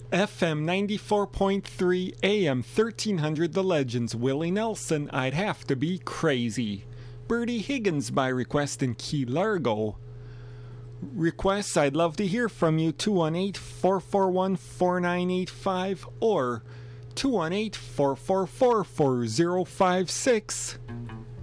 FM 94.3, AM 1300 The Legends, Willie Nelson, I'd Have to Be Crazy. Bertie Higgins by request in Key Largo. Requests, I'd love to hear from you, 218-441-4985 or 218-444-4056.